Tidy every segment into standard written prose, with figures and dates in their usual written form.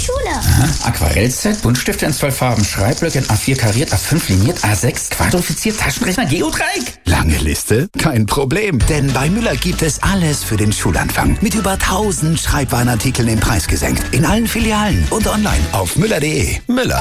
Schule. Aha. Aquarellset, Buntstifte in 12 Farben, Schreibblöcke in A4 kariert, A5 liniert, A6 quadrifiziert, Taschenrechner, Geodreieck. Lange Liste? Kein Problem, denn bei Müller gibt es alles für den Schulanfang. Mit über 1000 Schreibwarenartikeln im Preis gesenkt. In allen Filialen und online auf müller.de. Müller.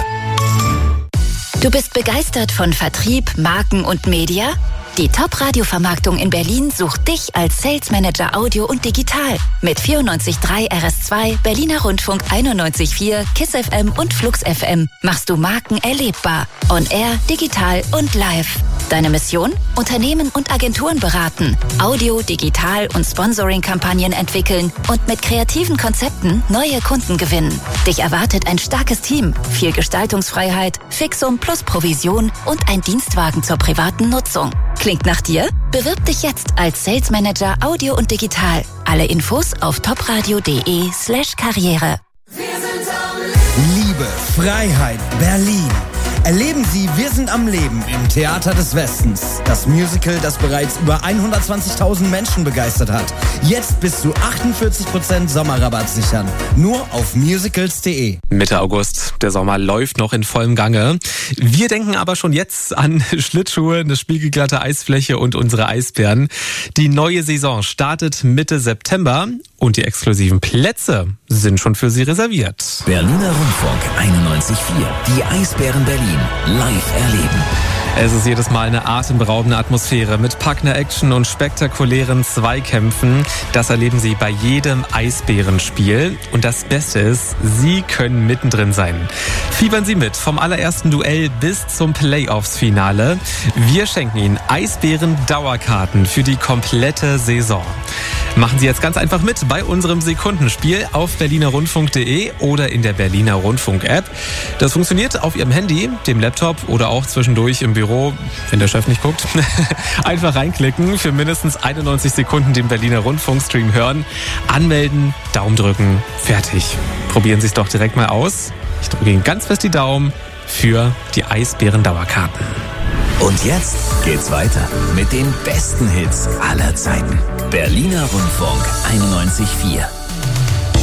Du bist begeistert von Vertrieb, Marken und Media? Die Top-Radio-Vermarktung in Berlin sucht dich als Sales Manager Audio und Digital. Mit 94.3 RS2, Berliner Rundfunk 91.4, KISS FM und Flux FM machst du Marken erlebbar. On Air, digital und live. Deine Mission? Unternehmen und Agenturen beraten, Audio-, Digital- und Sponsoring-Kampagnen entwickeln und mit kreativen Konzepten neue Kunden gewinnen. Dich erwartet ein starkes Team, viel Gestaltungsfreiheit, Fixum plus Provision und ein Dienstwagen zur privaten Nutzung. Klingt nach dir? Bewirb dich jetzt als Sales Manager Audio und Digital. Alle Infos auf topradio.de/Karriere. Liebe, Freiheit, Berlin. Erleben Sie Wir sind am Leben im Theater des Westens. Das Musical, das bereits über 120.000 Menschen begeistert hat. Jetzt bis zu 48% Sommerrabatt sichern. Nur auf musicals.de. Mitte August, der Sommer läuft noch in vollem Gange. Wir denken aber schon jetzt an Schlittschuhe, eine spiegelglatte Eisfläche und unsere Eisbären. Die neue Saison startet Mitte September und die exklusiven Plätze sind schon für Sie reserviert. Berliner Rundfunk 91.4. Die Eisbären Berlin live erleben. Es ist jedes Mal eine atemberaubende Atmosphäre mit packender Action und spektakulären Zweikämpfen. Das erleben Sie bei jedem Eisbärenspiel. Und das Beste ist, Sie können mittendrin sein. Fiebern Sie mit vom allerersten Duell bis zum Playoffs-Finale. Wir schenken Ihnen Eisbären-Dauerkarten für die komplette Saison. Machen Sie jetzt ganz einfach mit bei unserem Sekundenspiel auf berlinerrundfunk.de oder in der Berliner Rundfunk-App. Das funktioniert auf Ihrem Handy, dem Laptop oder auch zwischendurch im Büro, wenn der Chef nicht guckt. Einfach reinklicken, für mindestens 91 Sekunden den Berliner Rundfunk-Stream hören, anmelden, Daumen drücken, fertig. Probieren Sie es doch direkt mal aus. Ich drücke Ihnen ganz fest die Daumen für die Eisbären-Dauerkarten. Und jetzt geht's weiter mit den besten Hits aller Zeiten. Berliner Rundfunk 91.4.